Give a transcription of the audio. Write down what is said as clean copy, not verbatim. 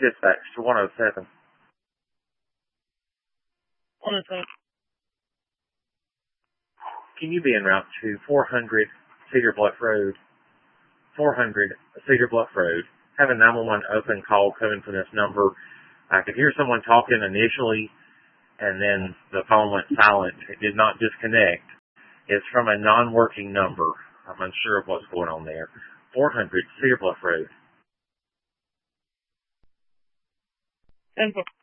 Dispatch to 107. 107. Can you be en route to 400 Cedar Bluff Road? 400 Cedar Bluff Road. Have a 911 open call coming from this number. I could hear someone talking initially, and then the phone went silent. It did not disconnect. It's from a non-working number. I'm unsure of what's going on there. 400 Cedar Bluff Road. 10-4.